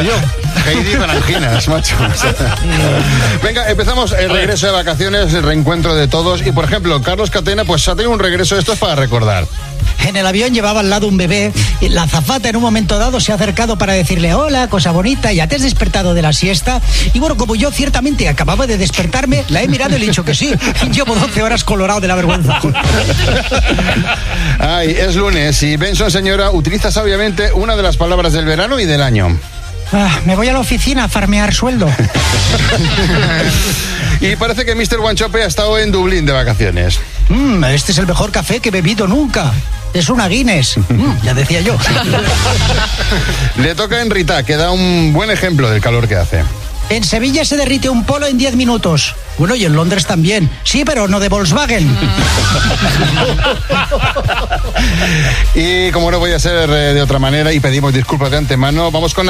yo. Heidi con anginas, macho. Venga, empezamos el regreso de vacaciones, el reencuentro de todos. Y, por ejemplo, Carlos Catena, pues ha tenido un regreso, esto es para recordar. En el avión llevaba al lado un bebé y la azafata en un momento dado se ha acercado para decirle: hola, cosa bonita, ¿ya te has despertado de la siesta? Y bueno, como yo ciertamente acababa de despertarme, la he mirado y le he dicho que sí. Llevo 12 horas colorado de la vergüenza. Ay, es lunes y Benson, señora, utiliza sabiamente una de las palabras del verano y del año. Me voy a la oficina a farmear sueldo. Y parece que Mr. Wanchope ha estado en Dublín de vacaciones. Este es el mejor café que he bebido nunca. Es una Guinness. Ya decía yo. Le toca a Enrita, que da un buen ejemplo del calor que hace. En Sevilla se derrite un polo en 10 minutos. Bueno, y en Londres también. Sí, pero no de Volkswagen. Y como no voy a ser de otra manera y pedimos disculpas de antemano, vamos con